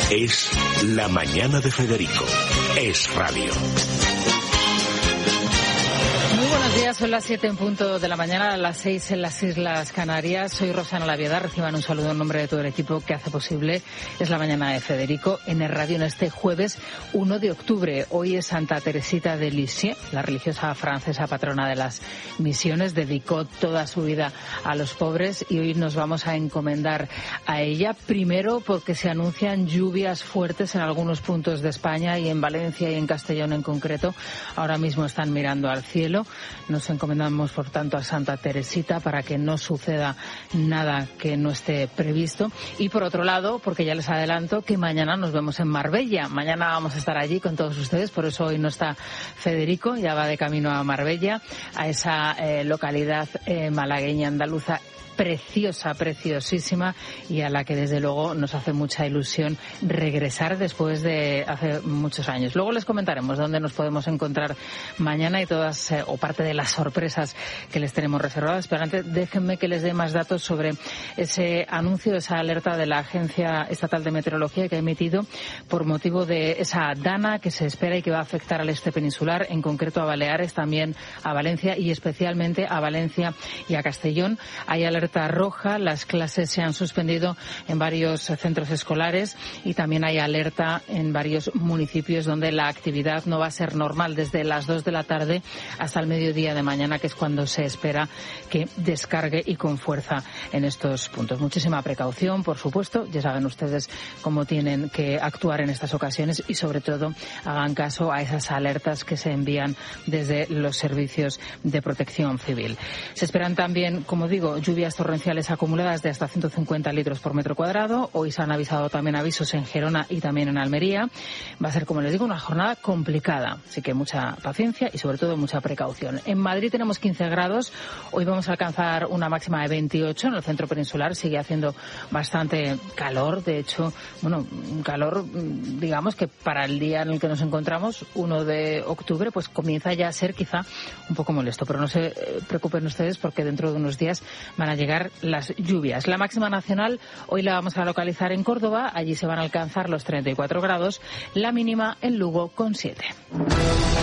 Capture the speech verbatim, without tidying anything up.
Es La Mañana de Federico. Es radio. Muy buenos días, son las siete en punto de la mañana, a las seis en las Islas Canarias. Soy Rosana Laviada, reciban un saludo en nombre de todo el equipo que hace posible Es La Mañana de Federico en el radio en este jueves uno de octubre. Hoy es Santa Teresita de Lisieux, la religiosa francesa patrona de las misiones. Dedicó toda su vida a los pobres y hoy nos vamos a encomendar a ella. Primero porque se anuncian lluvias fuertes en algunos puntos de España y en Valencia y en Castellón en concreto. Ahora mismo están mirando al cielo. Nos encomendamos, por tanto, a Santa Teresita para que no suceda nada que no esté previsto. Y, por otro lado, porque ya les adelanto que mañana nos vemos en Marbella. Mañana vamos a estar allí con todos ustedes, por eso hoy no está Federico, ya va de camino a Marbella, a esa eh, localidad eh, malagueña andaluza preciosa, preciosísima y a la que desde luego nos hace mucha ilusión regresar después de hace muchos años. Luego les comentaremos dónde nos podemos encontrar mañana y todas eh, o parte de las sorpresas que les tenemos reservadas. Pero antes déjenme que les dé más datos sobre ese anuncio, esa alerta de la Agencia Estatal de Meteorología que ha emitido por motivo de esa dana que se espera y que va a afectar al este peninsular, en concreto a Baleares, también a Valencia y especialmente a Valencia y a Castellón. Hay alerta roja, las clases se han suspendido en varios centros escolares y también hay alerta en varios municipios donde la actividad no va a ser normal desde las dos de la tarde hasta el mediodía de mañana, que es cuando se espera que descargue y con fuerza en estos puntos. Muchísima precaución, por supuesto, ya saben ustedes cómo tienen que actuar en estas ocasiones y sobre todo hagan caso a esas alertas que se envían desde los servicios de protección civil. Se esperan también, como digo, lluvias torrenciales acumuladas de hasta ciento cincuenta litros por metro cuadrado. Hoy se han avisado también avisos en Gerona y también en Almería. Va a ser, como les digo, una jornada complicada, así que mucha paciencia y sobre todo mucha precaución. En Madrid tenemos quince grados, hoy vamos a alcanzar una máxima de veintiocho, en el centro peninsular sigue haciendo bastante calor, de hecho, bueno, un calor, digamos que para el día en el que nos encontramos, uno de octubre, pues comienza ya a ser quizá un poco molesto, pero no se preocupen ustedes porque dentro de unos días van a llegar las lluvias. La máxima nacional hoy la vamos a localizar en Córdoba, allí se van a alcanzar los treinta y cuatro grados, la mínima en Lugo con siete.